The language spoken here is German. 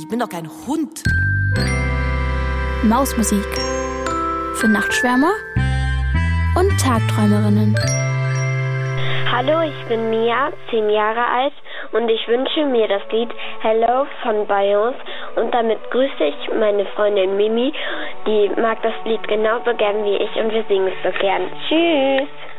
bin doch kein Hund. Mausmusik. Für Nachtschwärmer und Tagträumerinnen. Hallo, ich bin Mia, 10 Jahre alt und ich wünsche mir das Lied Hello von Beyoncé und damit grüße ich meine Freundin Mimi, die mag das Lied genauso gern wie ich und wir singen es so gern. Tschüss!